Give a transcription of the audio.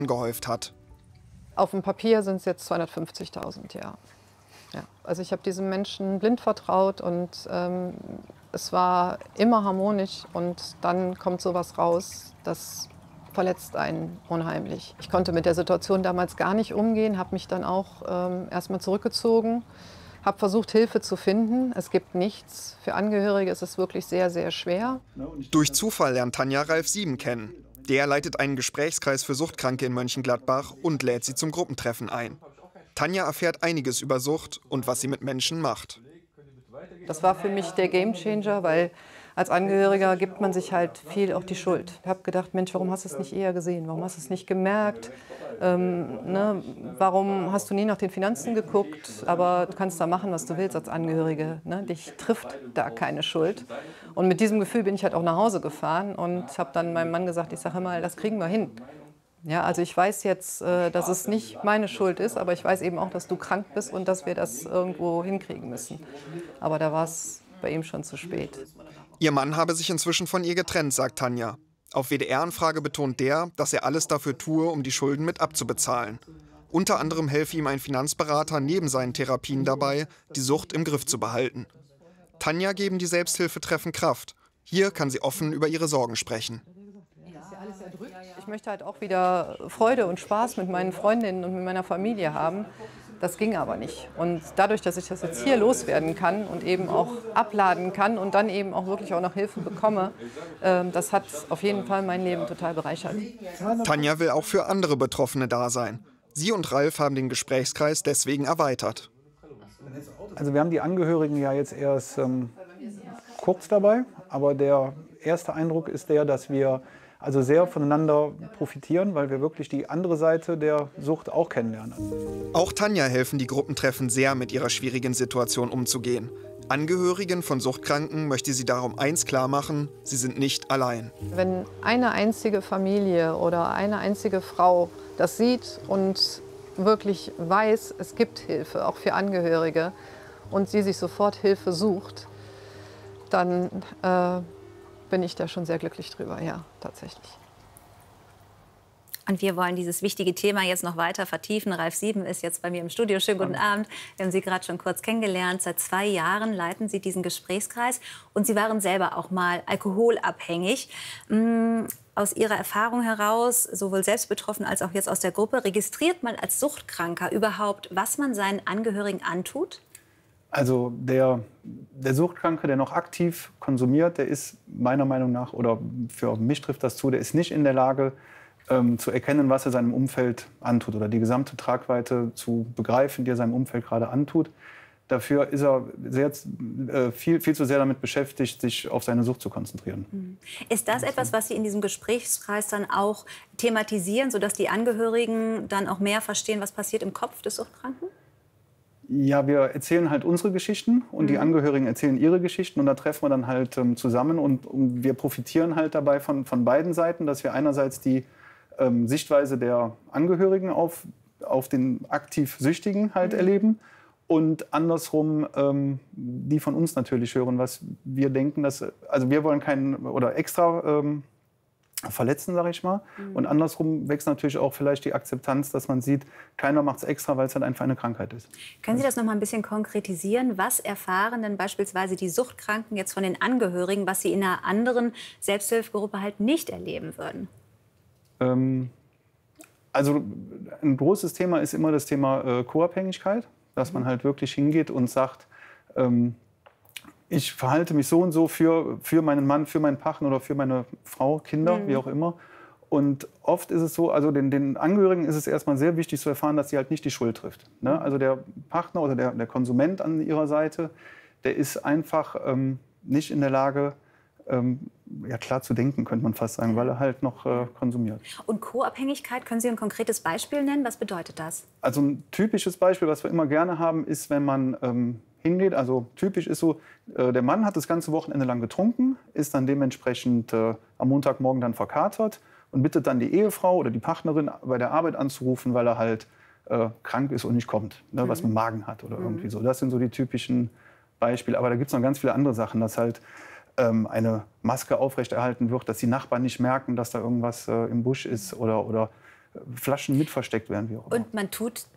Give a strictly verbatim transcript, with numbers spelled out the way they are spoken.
gehäuft hat. Auf dem Papier sind es jetzt zweihundertfünfzigtausend, ja. ja. Also ich habe diesem Menschen blind vertraut und ähm, es war immer harmonisch und dann kommt sowas raus, das verletzt einen unheimlich. Ich konnte mit der Situation damals gar nicht umgehen, habe mich dann auch ähm, erstmal zurückgezogen, habe versucht, Hilfe zu finden. Es gibt nichts. Für Angehörige ist es wirklich sehr, sehr schwer. Durch Zufall lernt Tanja Ralf Sieben kennen. Der leitet einen Gesprächskreis für Suchtkranke in Mönchengladbach und lädt sie zum Gruppentreffen ein. Tanja erfährt einiges über Sucht und was sie mit Menschen macht. Das war für mich der Gamechanger, weil als Angehöriger gibt man sich halt viel auch die Schuld. Ich habe gedacht, Mensch, warum hast du es nicht eher gesehen? Warum hast du es nicht gemerkt? Ähm, ne? Warum hast du nie nach den Finanzen geguckt? Aber du kannst da machen, was du willst als Angehörige. Ne? Dich trifft da keine Schuld. Und mit diesem Gefühl bin ich halt auch nach Hause gefahren und habe dann meinem Mann gesagt, ich sage mal, das kriegen wir hin. Ja, also ich weiß jetzt, äh, dass es nicht meine Schuld ist, aber ich weiß eben auch, dass du krank bist und dass wir das irgendwo hinkriegen müssen. Aber da war es bei ihm schon zu spät. Ihr Mann habe sich inzwischen von ihr getrennt, sagt Tanja. Auf W D R-Anfrage betont der, dass er alles dafür tue, um die Schulden mit abzubezahlen. Unter anderem helfe ihm ein Finanzberater neben seinen Therapien dabei, die Sucht im Griff zu behalten. Tanja geben die Selbsthilfetreffen Kraft. Hier kann sie offen über ihre Sorgen sprechen. Ich möchte halt auch wieder Freude und Spaß mit meinen Freundinnen und mit meiner Familie haben. Das ging aber nicht. Und dadurch, dass ich das jetzt hier loswerden kann und eben auch abladen kann und dann eben auch wirklich auch noch Hilfe bekomme, äh, das hat auf jeden Fall mein Leben total bereichert. Tanja will auch für andere Betroffene da sein. Sie und Ralf haben den Gesprächskreis deswegen erweitert. Also wir haben die Angehörigen ja jetzt erst ähm, kurz dabei, aber der erste Eindruck ist der, dass wir also sehr voneinander profitieren, weil wir wirklich die andere Seite der Sucht auch kennenlernen. Auch Tanja helfen die Gruppentreffen sehr, mit ihrer schwierigen Situation umzugehen. Angehörigen von Suchtkranken möchte sie darum eins klar machen: Sie sind nicht allein. Wenn eine einzige Familie oder eine einzige Frau das sieht und wirklich weiß, es gibt Hilfe, auch für Angehörige, und sie sich sofort Hilfe sucht, dann äh, bin ich da schon sehr glücklich drüber, ja, tatsächlich. Und wir wollen dieses wichtige Thema jetzt noch weiter vertiefen. Ralf Sieben ist jetzt bei mir im Studio. Schönen guten Abend. Wir haben Sie gerade schon kurz kennengelernt. Seit zwei Jahren leiten Sie diesen Gesprächskreis. Und Sie waren selber auch mal alkoholabhängig. Aus Ihrer Erfahrung heraus, sowohl selbst betroffen als auch jetzt aus der Gruppe, registriert man als Suchtkranker überhaupt, was man seinen Angehörigen antut? Also der, der Suchtkranke, der noch aktiv konsumiert, der ist meiner Meinung nach, oder für mich trifft das zu, der ist nicht in der Lage, ähm, zu erkennen, was er seinem Umfeld antut oder die gesamte Tragweite zu begreifen, die er seinem Umfeld gerade antut. Dafür ist er sehr, äh, viel, viel zu sehr damit beschäftigt, sich auf seine Sucht zu konzentrieren. Ist das etwas, was Sie in diesem Gesprächskreis dann auch thematisieren, sodass die Angehörigen dann auch mehr verstehen, was passiert im Kopf des Suchtkranken? Ja, wir erzählen halt unsere Geschichten und mhm. die Angehörigen erzählen ihre Geschichten und da treffen wir dann halt ähm, zusammen und, und wir profitieren halt dabei von, von beiden Seiten, dass wir einerseits die ähm, Sichtweise der Angehörigen auf, auf den aktiv Süchtigen halt mhm. erleben und andersrum ähm, die von uns natürlich hören, was wir denken, dass, also wir wollen keinen oder extra ähm, verletzen, sage ich mal. Mhm. Und andersrum wächst natürlich auch vielleicht die Akzeptanz, dass man sieht, keiner macht es extra, weil es halt einfach eine Krankheit ist. Können Sie das noch mal ein bisschen konkretisieren? Was erfahren denn beispielsweise die Suchtkranken jetzt von den Angehörigen, was sie in einer anderen Selbsthilfegruppe halt nicht erleben würden? Ähm, also ein großes Thema ist immer das Thema äh, Co-Abhängigkeit, dass man halt wirklich hingeht und sagt, ähm, ich verhalte mich so und so für, für meinen Mann, für meinen Partner oder für meine Frau, Kinder, mhm. wie auch immer. Und oft ist es so, also den, den Angehörigen ist es erstmal sehr wichtig zu erfahren, dass sie halt nicht die Schuld trifft. Ne? Also der Partner oder der, der Konsument an ihrer Seite, der ist einfach ähm, nicht in der Lage, ähm, ja, klar zu denken, könnte man fast sagen, weil er halt noch äh, konsumiert. Und Co-Abhängigkeit, können Sie ein konkretes Beispiel nennen? Was bedeutet das? Also ein typisches Beispiel, was wir immer gerne haben, ist, wenn man ähm, hingeht. Also typisch ist so, äh, der Mann hat das ganze Wochenende lang getrunken, ist dann dementsprechend äh, am Montagmorgen dann verkatert und bittet dann die Ehefrau oder die Partnerin bei der Arbeit anzurufen, weil er halt äh, krank ist und nicht kommt, ne, mhm. was mit Magen hat oder mhm. irgendwie so. Das sind so die typischen Beispiele. Aber da gibt es noch ganz viele andere Sachen, dass halt ähm, eine Maske aufrechterhalten wird, dass die Nachbarn nicht merken, dass da irgendwas äh, im Busch ist oder, oder Flaschen mit versteckt werden. Wie auch immer. Und man tut